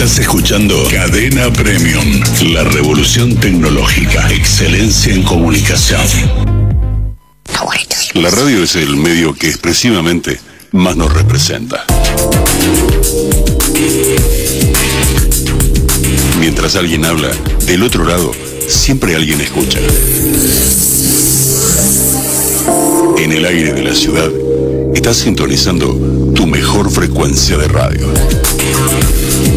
Estás escuchando Cadena Premium, la revolución tecnológica, excelencia en comunicación. La radio es el medio que expresivamente más nos representa. Mientras alguien habla, del otro lado, siempre alguien escucha. En el aire de la ciudad, estás sintonizando tu mejor frecuencia de radio.